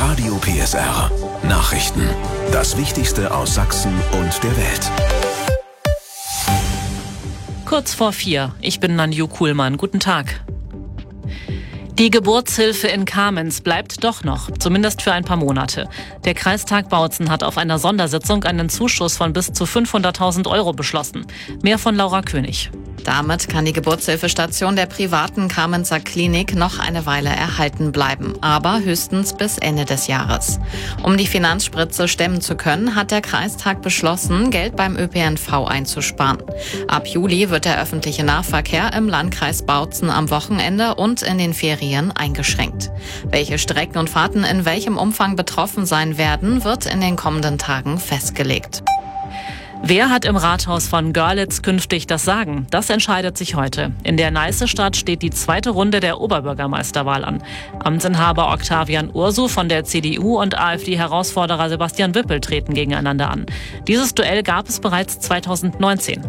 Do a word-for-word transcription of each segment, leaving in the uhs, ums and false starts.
Radio P S R. Nachrichten. Das Wichtigste aus Sachsen und der Welt. Kurz vor vier. Ich bin Nanju Kuhlmann. Guten Tag. Die Geburtshilfe in Kamenz bleibt doch noch, zumindest für ein paar Monate. Der Kreistag Bautzen hat auf einer Sondersitzung einen Zuschuss von bis zu fünfhunderttausend Euro beschlossen. Mehr von Laura König. Damit kann die Geburtshilfestation der privaten Kamenzer Klinik noch eine Weile erhalten bleiben, aber höchstens bis Ende des Jahres. Um die Finanzspritze stemmen zu können, hat der Kreistag beschlossen, Geld beim Ö P N V einzusparen. Ab Juli wird der öffentliche Nahverkehr im Landkreis Bautzen am Wochenende und in den Ferien eingeschränkt. Welche Strecken und Fahrten in welchem Umfang betroffen sein werden, wird in den kommenden Tagen festgelegt. Wer hat im Rathaus von Görlitz künftig das Sagen? Das entscheidet sich heute. In der Neiße-Stadt steht die zweite Runde der Oberbürgermeisterwahl an. Amtsinhaber Octavian Ursu von der C D U und AfD-Herausforderer Sebastian Wippel treten gegeneinander an. Dieses Duell gab es bereits zweitausendneunzehn.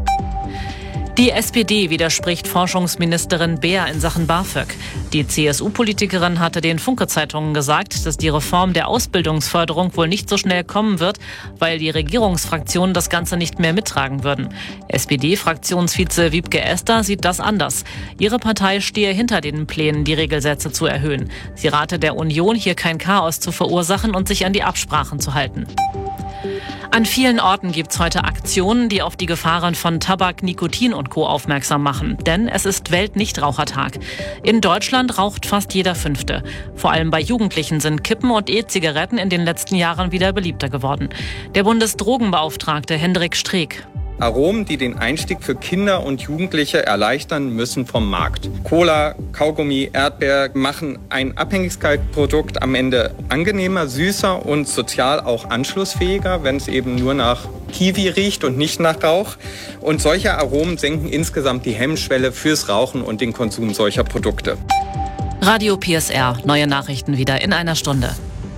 Die S P D widerspricht Forschungsministerin Beer in Sachen BAföG. Die C S U-Politikerin hatte den Funke-Zeitungen gesagt, dass die Reform der Ausbildungsförderung wohl nicht so schnell kommen wird, weil die Regierungsfraktionen das Ganze nicht mehr mittragen würden. S P D-Fraktionsvize Wiebke Esther sieht das anders. Ihre Partei stehe hinter den Plänen, die Regelsätze zu erhöhen. Sie rate der Union, hier kein Chaos zu verursachen und sich an die Absprachen zu halten. An vielen Orten gibt's heute Aktionen, die auf die Gefahren von Tabak, Nikotin und Co. aufmerksam machen. Denn es ist Weltnichtrauchertag. In Deutschland raucht fast jeder Fünfte. Vor allem bei Jugendlichen sind Kippen und E-Zigaretten in den letzten Jahren wieder beliebter geworden. Der Bundesdrogenbeauftragte Hendrik Streeck. Aromen, die den Einstieg für Kinder und Jugendliche erleichtern, müssen vom Markt. Cola, Kaugummi, Erdbeer machen ein Abhängigkeitsprodukt am Ende angenehmer, süßer und sozial auch anschlussfähiger, wenn es eben nur nach Kiwi riecht und nicht nach Rauch. Und solche Aromen senken insgesamt die Hemmschwelle fürs Rauchen und den Konsum solcher Produkte. Radio P S R. Neue Nachrichten wieder in einer Stunde.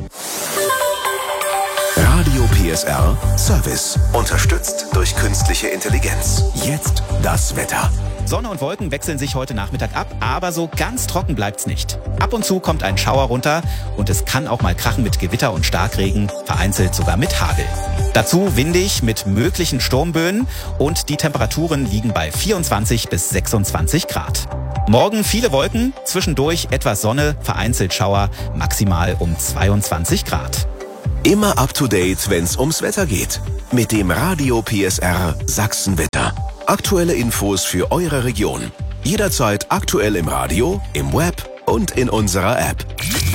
Radio P S R Service. Unterstützt durch künstliche Intelligenz. Jetzt das Wetter. Sonne und Wolken wechseln sich heute Nachmittag ab, aber so ganz trocken bleibt's nicht. Ab und zu kommt ein Schauer runter und es kann auch mal krachen mit Gewitter und Starkregen, vereinzelt sogar mit Hagel. Dazu windig mit möglichen Sturmböen und die Temperaturen liegen bei vierundzwanzig bis sechsundzwanzig Grad. Morgen viele Wolken, zwischendurch etwas Sonne, vereinzelt Schauer, maximal um zweiundzwanzig Grad. Immer up to date, wenn's ums Wetter geht. Mit dem Radio P S R Sachsenwetter. Aktuelle Infos für eure Region. Jederzeit aktuell im Radio, im Web und in unserer App.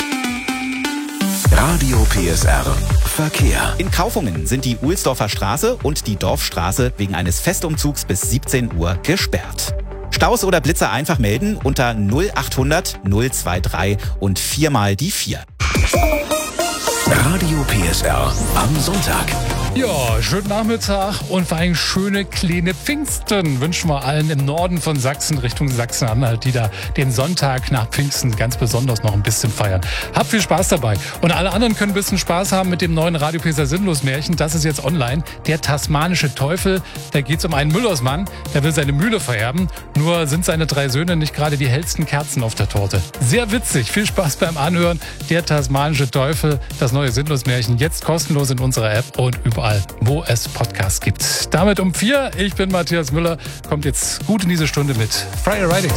Radio P S R Verkehr. In Kaufungen sind die Uhlsdorfer Straße und die Dorfstraße wegen eines Festumzugs bis siebzehn Uhr gesperrt. Staus oder Blitzer einfach melden unter null achthundert null dreiundzwanzig und viermal die vier. Radio P S R am Sonntag. Ja, schönen Nachmittag und vor allem schöne kleine Pfingsten wünschen wir allen im Norden von Sachsen Richtung Sachsen-Anhalt, die da den Sonntag nach Pfingsten ganz besonders noch ein bisschen feiern. Habt viel Spaß dabei. Und alle anderen können ein bisschen Spaß haben mit dem neuen Radio P S R Sinnlos-Märchen. Das ist jetzt online. Der tasmanische Teufel. Da geht's um einen Müllersmann, der will seine Mühle vererben. Nur sind seine drei Söhne nicht gerade die hellsten Kerzen auf der Torte. Sehr witzig. Viel Spaß beim Anhören. Der tasmanische Teufel, das neue Sinnlos-Märchen. Jetzt kostenlos in unserer App und überall, wo es Podcasts gibt. Damit um vier. Ich bin Matthias Müller. Kommt jetzt gut in diese Stunde mit Friday Ridings.